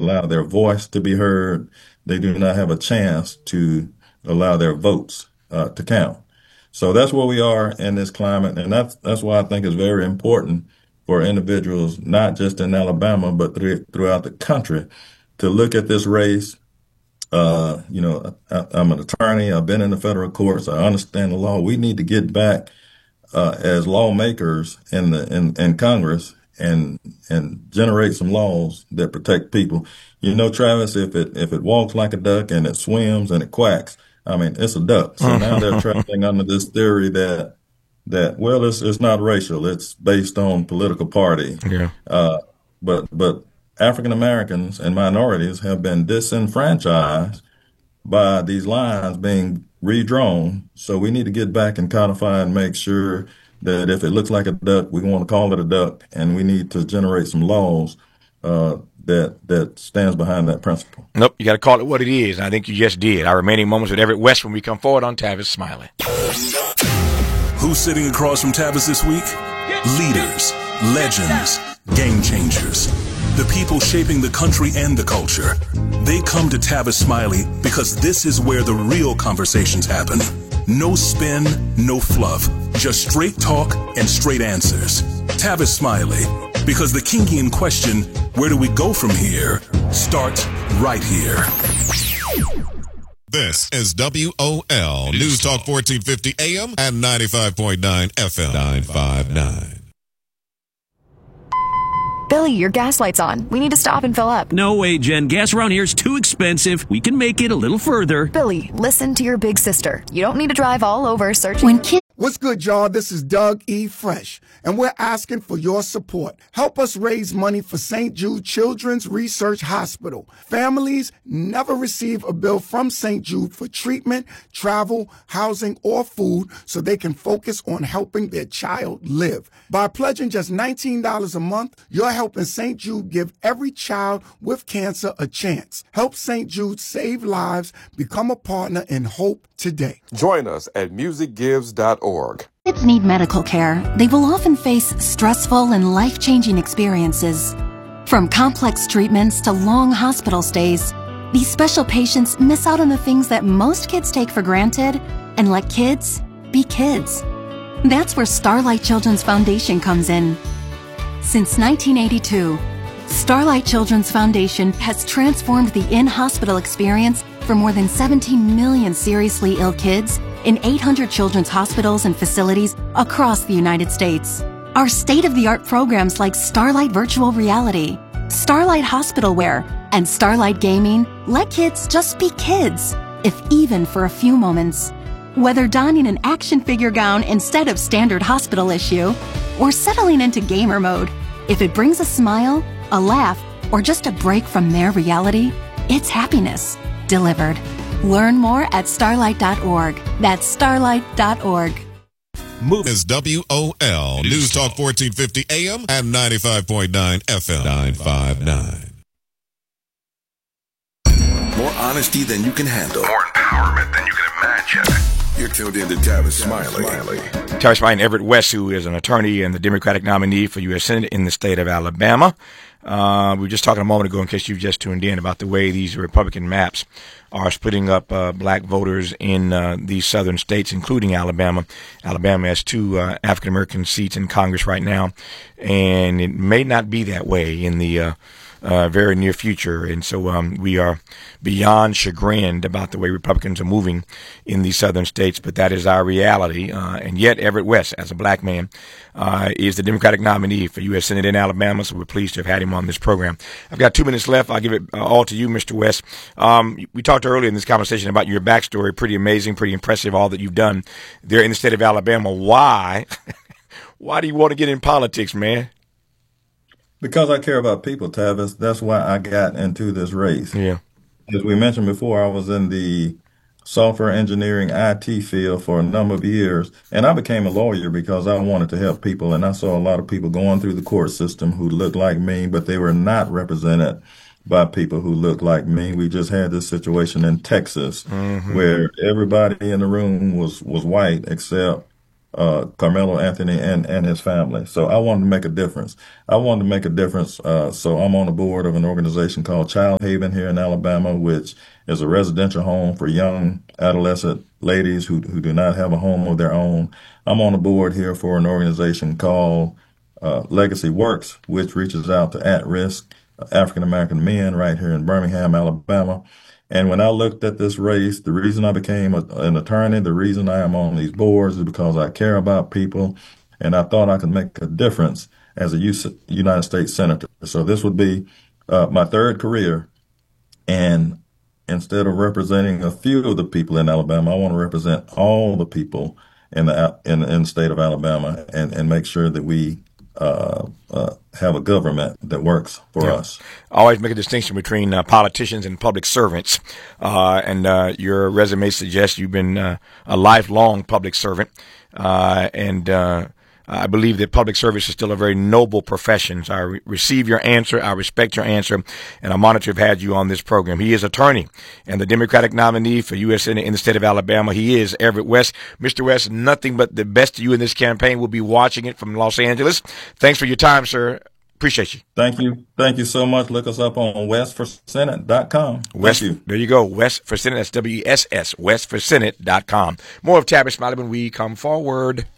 allow their voice to be heard. They do not have a chance to allow their votes to count. So that's where we are in this climate, and that's why I think it's very important for individuals, not just in Alabama, but throughout the country, to look at this race. I'm an attorney. I've been in the federal courts. I understand the law. We need to get back as lawmakers in Congress and generate some laws that protect people. You know, Travis, if it walks like a duck and it swims and it quacks, I mean, it's a duck. So now they're traveling under this theory that well, it's not racial. It's based on political party. Yeah. But African Americans and minorities have been disenfranchised by these lines being redrawn. So we need to get back and codify and make sure that if it looks like a duck, we want to call it a duck, and we need to generate some laws that stands behind that principle. Nope, you got to call it what it is, and I think you just did. Our remaining moments with Everett West when we come forward on Tavis Smiley. Who's sitting across from Tavis this week? Leaders, legends, game changers. The people shaping the country and the culture. They come to Tavis Smiley because this is where the real conversations happen. No spin, no fluff. Just straight talk and straight answers. Tavis Smiley. Because the Kingian question, where do we go from here, starts right here. This is WOL News Talk 1450 AM and 95.9 FM. 959. Billy, your gas light's on. We need to stop and fill up. No way, Jen. Gas around here is too expensive. We can make it a little further. Billy, listen to your big sister. You don't need to drive all over searching. What's good, y'all? This is Doug E. Fresh, and we're asking for your support. Help us raise money for St. Jude Children's Research Hospital. Families never receive a bill from St. Jude for treatment, travel, housing, or food so they can focus on helping their child live. By pledging just $19 a month, you're helping St. Jude give every child with cancer a chance. Help St. Jude save lives. Become a partner in hope today. Join us at musicgives.org. Kids need medical care. They will often face stressful and life-changing experiences. From complex treatments to long hospital stays, these special patients miss out on the things that most kids take for granted and let kids be kids. That's where Starlight Children's Foundation comes in. Since 1982, Starlight Children's Foundation has transformed the in-hospital experience for more than 17 million seriously ill kids in 800 children's hospitals and facilities across the United States. Our state-of-the-art programs like Starlight Virtual Reality, Starlight Hospital Wear, and Starlight Gaming let kids just be kids, if even for a few moments. Whether donning an action figure gown instead of standard hospital issue, or settling into gamer mode, if it brings a smile, a laugh, or just a break from their reality, it's happiness delivered. Learn more at starlight.org. That's starlight.org. Move is WOL News Talk 1450 AM and 95.9 FM. 959. More honesty than you can handle. More empowerment than you can imagine. You're tuned in to Tavis Smiley. Tavis Smiley and Everett West, who is an attorney and the Democratic nominee for U.S. Senate in the state of Alabama. We were just talking a moment ago, in case you just tuned in, about the way these Republican maps are splitting up black voters in these southern states, including Alabama. Alabama has 2 African-American seats in Congress right now, and it may not be that way in the very near future. And so we are beyond chagrined about the way Republicans are moving in these southern states, but that is our reality. And yet Everett West, as a black man, is the Democratic nominee for U.S. Senate in Alabama, so we're pleased to have had him on this program. I've got 2 minutes left. I'll give it all to you, Mr. West. We talked earlier in this conversation about your backstory. Pretty amazing, pretty impressive, all that you've done there in the state of Alabama. Why? Why do you want to get in politics, man? Because I care about people, Tavis. That's why I got into this race. Yeah. As we mentioned before, I was in the software engineering IT field for a number of years, and I became a lawyer because I wanted to help people, and I saw a lot of people going through the court system who looked like me, but they were not represented by people who looked like me. We just had this situation in Texas where everybody in the room was white except Carmelo Anthony and his family. So I wanted to make a difference. So I'm on the board of an organization called Child Haven here in Alabama, which is a residential home for young adolescent ladies who do not have a home of their own. I'm on the board here for an organization called Legacy Works, which reaches out to at-risk African-American men right here in Birmingham, Alabama. And when I looked at this race, the reason I became an attorney, the reason I am on these boards is because I care about people, and I thought I could make a difference as a United States Senator. So this would be my third career, and instead of representing a few of the people in Alabama, I want to represent all the people in the state of Alabama and make sure that we have a government that works for us. I always make a distinction between politicians and public servants, and your resume suggests you've been a lifelong public servant, and I believe that public service is still a very noble profession. So I receive your answer. I respect your answer. And I'm honored to have had you on this program. He is attorney and the Democratic nominee for U.S. Senate in the state of Alabama. He is Everett West. Mr. West, nothing but the best to you in this campaign. We'll be watching it from Los Angeles. Thanks for your time, sir. Appreciate you. Thank you. Thank you so much. Look us up on westforsenate.com. West, Thank you. There you go. West for Senate. That's WESS. Westforsenate.com. More of Tavis Smiley when we come forward.